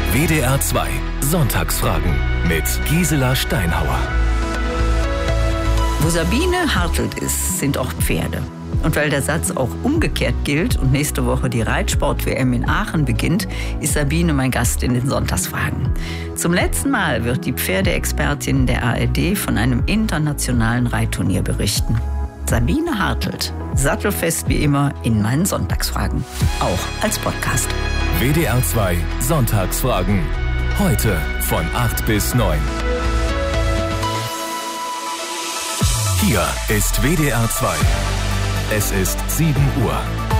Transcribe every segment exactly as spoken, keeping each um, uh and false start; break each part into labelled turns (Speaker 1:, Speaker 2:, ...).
Speaker 1: W D R zwei Sonntagsfragen mit Gisela Steinhauer.
Speaker 2: Wo Sabine Hartelt ist, sind auch Pferde. Und weil der Satz auch umgekehrt gilt und nächste Woche die Reitsport-W M in Aachen beginnt, ist Sabine mein Gast in den Sonntagsfragen. Zum letzten Mal wird die Pferdeexpertin der A R D von einem internationalen Reitturnier berichten. Sabine Hartelt, sattelfest wie immer in meinen Sonntagsfragen, auch als Podcast.
Speaker 1: W D R zwei Sonntagsfragen, heute von acht bis neun. Hier ist W D R zwei. Es ist sieben Uhr.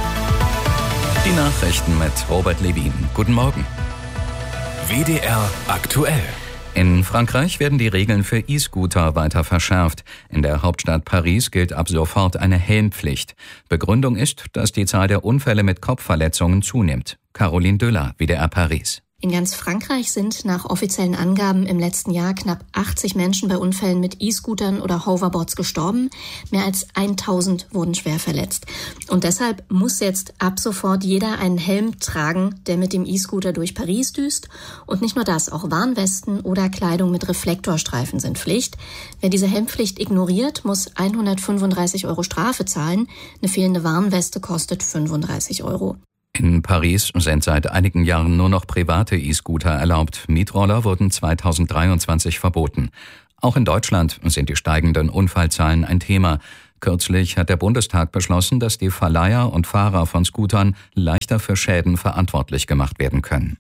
Speaker 3: Die Nachrichten mit Robert Levin. Guten Morgen.
Speaker 1: W D R aktuell.
Speaker 3: In Frankreich werden die Regeln für E-Scooter weiter verschärft. In der Hauptstadt Paris gilt ab sofort eine Helmpflicht. Begründung ist, dass die Zahl der Unfälle mit Kopfverletzungen zunimmt. Caroline Döller, W D R Paris.
Speaker 4: In ganz Frankreich sind nach offiziellen Angaben im letzten Jahr knapp achtzig Menschen bei Unfällen mit E-Scootern oder Hoverboards gestorben. Mehr als tausend wurden schwer verletzt. Und deshalb muss jetzt ab sofort jeder einen Helm tragen, der mit dem E-Scooter durch Paris düst. Und nicht nur das, auch Warnwesten oder Kleidung mit Reflektorstreifen sind Pflicht. Wer diese Helmpflicht ignoriert, muss hundertfünfunddreißig Euro Strafe zahlen. Eine fehlende Warnweste kostet fünfunddreißig Euro.
Speaker 3: In Paris sind seit einigen Jahren nur noch private E-Scooter erlaubt. Mietroller wurden zweitausenddreiundzwanzig verboten. Auch in Deutschland sind die steigenden Unfallzahlen ein Thema. Kürzlich hat der Bundestag beschlossen, dass die Verleiher und Fahrer von Scootern leichter für Schäden verantwortlich gemacht werden können.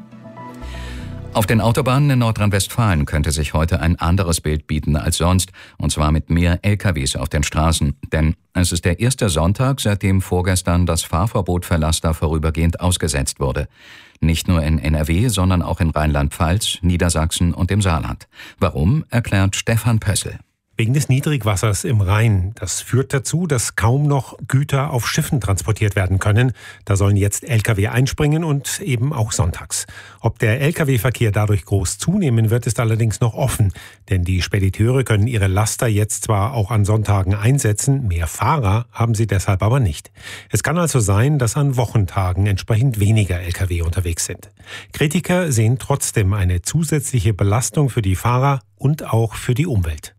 Speaker 3: Auf den Autobahnen in Nordrhein-Westfalen könnte sich heute ein anderes Bild bieten als sonst, und zwar mit mehr L K Ws auf den Straßen. Denn es ist der erste Sonntag, seitdem vorgestern das Fahrverbot für Laster vorübergehend ausgesetzt wurde. Nicht nur in N R W, sondern auch in Rheinland-Pfalz, Niedersachsen und dem Saarland. Warum, erklärt Stefan Pössl.
Speaker 5: Wegen des Niedrigwassers im Rhein. Das führt dazu, dass kaum noch Güter auf Schiffen transportiert werden können. Da sollen jetzt L K W einspringen und eben auch sonntags. Ob der L K W-Verkehr dadurch groß zunehmen wird, ist allerdings noch offen. Denn die Spediteure können ihre Laster jetzt zwar auch an Sonntagen einsetzen, mehr Fahrer haben sie deshalb aber nicht. Es kann also sein, dass an Wochentagen entsprechend weniger L K W unterwegs sind. Kritiker sehen trotzdem eine zusätzliche Belastung für die Fahrer und auch für die Umwelt.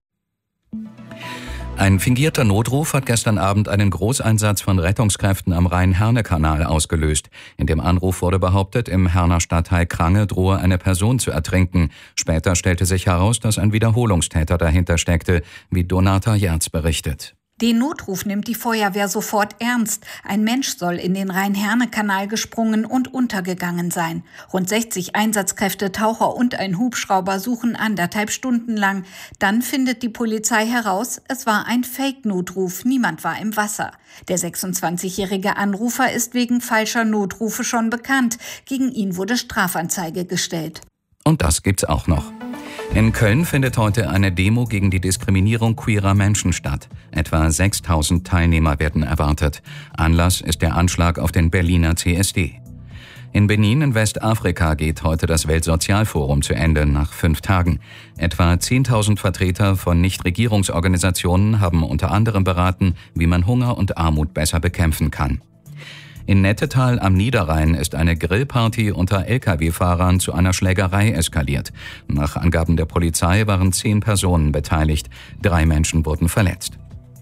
Speaker 3: Ein fingierter Notruf hat gestern Abend einen Großeinsatz von Rettungskräften am Rhein-Herne-Kanal ausgelöst. In dem Anruf wurde behauptet, im Herner Stadtteil Krange drohe eine Person zu ertrinken. Später stellte sich heraus, dass ein Wiederholungstäter dahinter steckte, wie Donata Jerz berichtet.
Speaker 6: Den Notruf nimmt die Feuerwehr sofort ernst. Ein Mensch soll in den Rhein-Herne-Kanal gesprungen und untergegangen sein. Rund sechzig Einsatzkräfte, Taucher und ein Hubschrauber suchen anderthalb Stunden lang. Dann findet die Polizei heraus, es war ein Fake-Notruf. Niemand war im Wasser. Der sechsundzwanzigjährige Anrufer ist wegen falscher Notrufe schon bekannt. Gegen ihn wurde Strafanzeige gestellt.
Speaker 3: Und das gibt's auch noch. In Köln findet heute eine Demo gegen die Diskriminierung queerer Menschen statt. Etwa sechstausend Teilnehmer werden erwartet. Anlass ist der Anschlag auf den Berliner C S D. In Benin in Westafrika geht heute das Weltsozialforum zu Ende nach fünf Tagen. Etwa zehntausend Vertreter von Nichtregierungsorganisationen haben unter anderem beraten, wie man Hunger und Armut besser bekämpfen kann. In Nettetal am Niederrhein ist eine Grillparty unter L K W-Fahrern zu einer Schlägerei eskaliert. Nach Angaben der Polizei waren zehn Personen beteiligt. Drei Menschen wurden verletzt.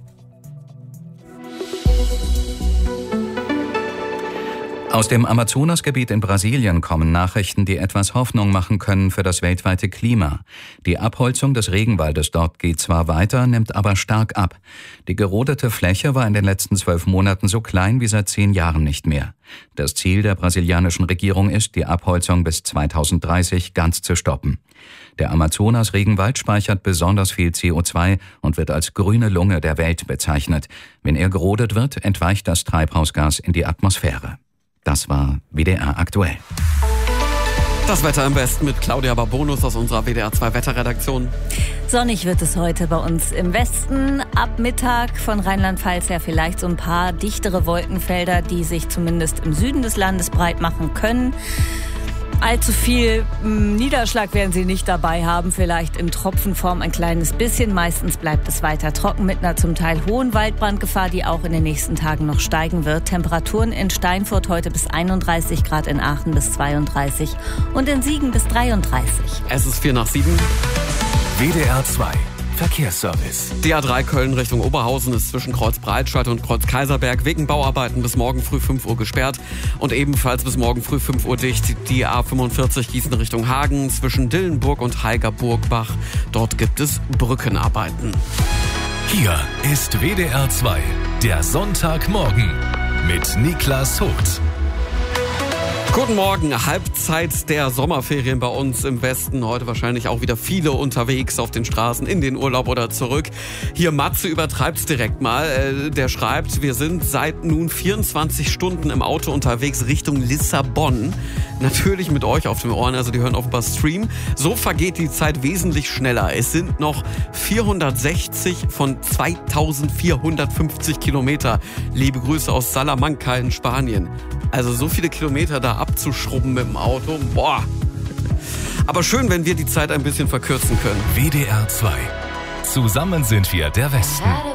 Speaker 3: Aus dem Amazonasgebiet in Brasilien kommen Nachrichten, die etwas Hoffnung machen können für das weltweite Klima. Die Abholzung des Regenwaldes dort geht zwar weiter, nimmt aber stark ab. Die gerodete Fläche war in den letzten zwölf Monaten so klein wie seit zehn Jahren nicht mehr. Das Ziel der brasilianischen Regierung ist, die Abholzung bis zweitausenddreißig ganz zu stoppen. Der Amazonas-Regenwald speichert besonders viel C O zwei und wird als grüne Lunge der Welt bezeichnet. Wenn er gerodet wird, entweicht das Treibhausgas in die Atmosphäre. Das war W D R aktuell.
Speaker 7: Das Wetter am besten mit Claudia Barbonus aus unserer W D R zwei Wetterredaktion.
Speaker 8: Sonnig wird es heute bei uns im Westen. Ab Mittag von Rheinland-Pfalz her vielleicht so ein paar dichtere Wolkenfelder, die sich zumindest im Süden des Landes breit machen können. Allzu viel m, Niederschlag werden Sie nicht dabei haben, vielleicht in Tropfenform ein kleines bisschen. Meistens bleibt es weiter trocken mit einer zum Teil hohen Waldbrandgefahr, die auch in den nächsten Tagen noch steigen wird. Temperaturen in Steinfurt heute bis einunddreißig Grad, in Aachen bis zweiunddreißig und in Siegen bis dreiunddreißig.
Speaker 7: Es ist vier nach sieben.
Speaker 1: W D R zwei Verkehrsservice.
Speaker 7: Die A drei Köln Richtung Oberhausen ist zwischen Kreuz Breitscheid und Kreuz Kaiserberg wegen Bauarbeiten bis morgen früh fünf Uhr gesperrt und ebenfalls bis morgen früh fünf Uhr dicht. Die A fünfundvierzig Gießen Richtung Hagen zwischen Dillenburg und Heigerburgbach. Dort gibt es Brückenarbeiten.
Speaker 1: Hier ist W D R zwei, der Sonntagmorgen mit Niklas Vogt.
Speaker 7: Guten Morgen, Halbzeit der Sommerferien bei uns im Westen. Heute wahrscheinlich auch wieder viele unterwegs auf den Straßen, in den Urlaub oder zurück. Hier Matze übertreibt's direkt mal. Der schreibt, wir sind seit nun vierundzwanzig Stunden im Auto unterwegs Richtung Lissabon. Natürlich mit euch auf den Ohren, also die hören offenbar Stream. So vergeht die Zeit wesentlich schneller. Es sind noch vierhundertsechzig von zweitausendvierhundertfünfzig Kilometer. Liebe Grüße aus Salamanca in Spanien. Also so viele Kilometer da abzuschrubben mit dem Auto, boah. Aber schön, wenn wir die Zeit ein bisschen verkürzen können.
Speaker 1: W D R zwei. Zusammen sind wir der Westen.